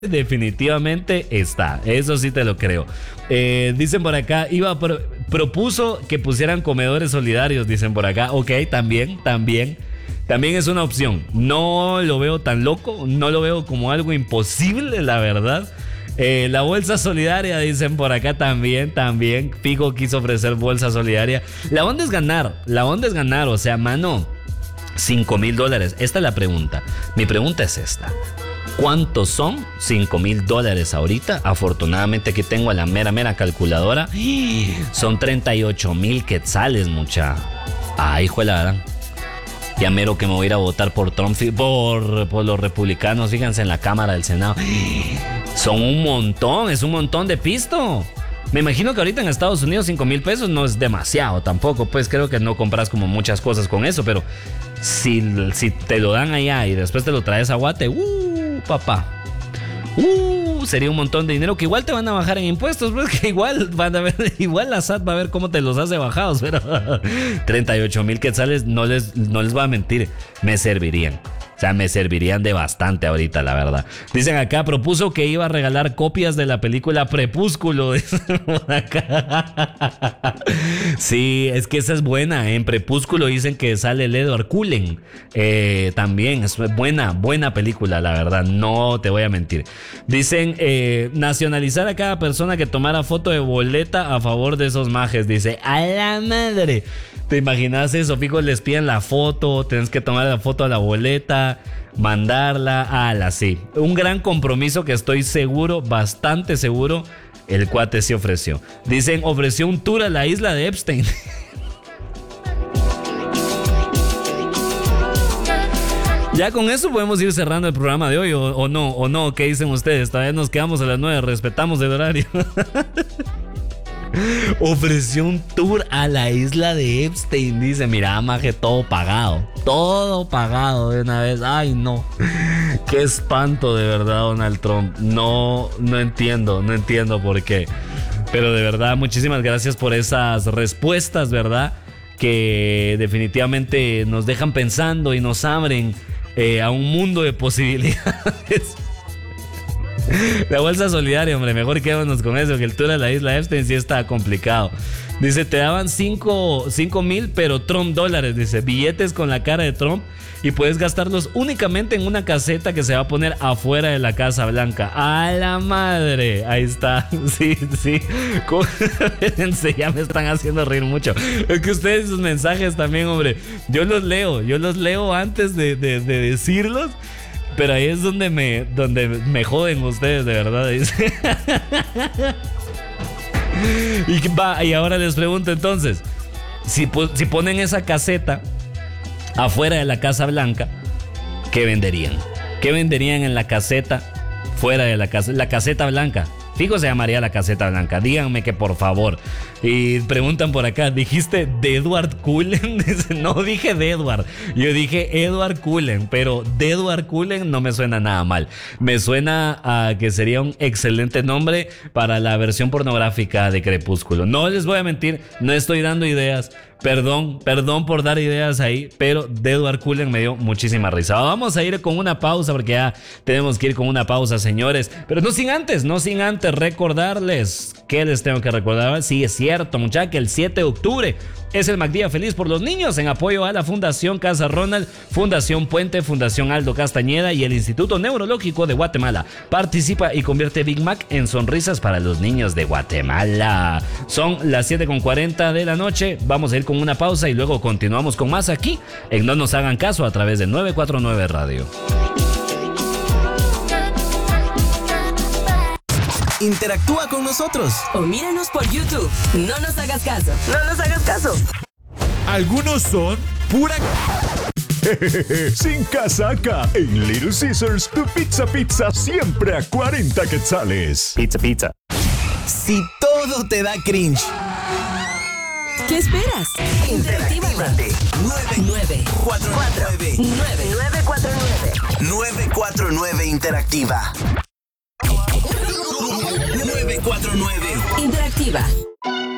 definitivamente está. Eso sí te lo creo. Dicen por acá, propuso que pusieran comedores solidarios, dicen por acá. Ok, también es una opción. No lo veo tan loco, no lo veo como algo imposible, la verdad. La bolsa solidaria, dicen por acá también. Fijo quiso ofrecer bolsa solidaria. La onda es ganar, o sea, mano, $5,000. Esta es la pregunta. Mi pregunta es esta: ¿cuántos son $5,000 ahorita? Afortunadamente aquí tengo a la mera calculadora. Son 38,000 quetzales, mucha. Ay, hijo de la gran. Ya mero que me voy a ir a votar por Trump, por los republicanos, fíjense, en la Cámara del Senado. Son un montón, es un montón de pisto. Me imagino que ahorita en Estados Unidos $5,000 no es demasiado tampoco, pues creo que no compras como muchas cosas con eso, pero si te lo dan allá y después te lo traes a Guate, papá, sería un montón de dinero que igual te van a bajar en impuestos, porque igual la SAT va a ver cómo te los hace bajados, pero 38,000 quetzales, no les voy a mentir, me servirían. O sea, me servirían de bastante ahorita, la verdad. Dicen acá, propuso que iba a regalar copias de la película Prepúsculo. Sí, es que esa es buena. En Prepúsculo dicen que sale el Edward Cullen. También es buena película, la verdad. No te voy a mentir. Dicen, nacionalizar a cada persona que tomara foto de boleta a favor de esos majes. Dice, ¡a la madre! ¿Te imaginas eso? Fijo, les piden la foto, tienes que tomar la foto a la boleta, mandarla, sí. Un gran compromiso que estoy seguro, bastante seguro, el cuate se ofreció. Dicen, ofreció un tour a la isla de Epstein. Ya con eso podemos ir cerrando el programa de hoy, o no, ¿qué dicen ustedes? Todavía nos quedamos a las 9, respetamos el horario. Ofreció un tour a la isla de Epstein. Dice, mira, maje, todo pagado de una vez. Ay, no, qué espanto, de verdad, Donald Trump. No entiendo por qué. Pero de verdad, muchísimas gracias por esas respuestas, ¿verdad? Que definitivamente nos dejan pensando y nos abren a un mundo de posibilidades. La bolsa solidaria, hombre, mejor quedémonos con eso, que el tour a la isla Epstein sí está complicado. Dice, te daban 5,000, pero Trump dólares, dice, billetes con la cara de Trump, y puedes gastarlos únicamente en una caseta que se va a poner afuera de la Casa Blanca. ¡A la madre! Ahí está, sí. Ya me están haciendo reír mucho. Es que ustedes, sus mensajes también, hombre, yo los leo antes de decirlos. Pero ahí es donde me joden ustedes, de verdad. Y ahora les pregunto entonces, si ponen esa caseta afuera de la Casa Blanca, ¿qué venderían? ¿Qué venderían en la caseta fuera de la caseta blanca? Fijo, se llamaría la caseta blanca. Díganme que por favor. Y preguntan por acá, ¿dijiste de Edward Cullen? Dice, no dije de Edward, yo dije Edward Cullen, pero de Edward Cullen no me suena nada mal. Me suena a que sería un excelente nombre para la versión pornográfica de Crepúsculo. No les voy a mentir, no estoy dando ideas. Perdón por dar ideas ahí, pero de Edward Cullen me dio muchísima risa. Vamos a ir con una pausa porque ya tenemos que ir con una pausa, señores. Pero no sin antes recordarles. ¿Qué les tengo que recordar? Sí, es cierto, muchachos, que el 7 de octubre es el MacDía Feliz por los Niños en apoyo a la Fundación Casa Ronald, Fundación Puente, Fundación Aldo Castañeda y el Instituto Neurológico de Guatemala. Participa y convierte Big Mac en sonrisas para los niños de Guatemala. Son las 7:40 de la noche. Vamos a ir con una pausa y luego continuamos con más aquí en No Nos Hagan Caso a través de 949 Radio. Interactúa con nosotros o míranos por YouTube. No nos hagas caso. Algunos son pura sin casaca. En Little Caesars, tu pizza siempre a 40 quetzales. Pizza. Si todo te da cringe, ¿qué esperas? Interactívate. 949 Interactiva. 949 Interactiva.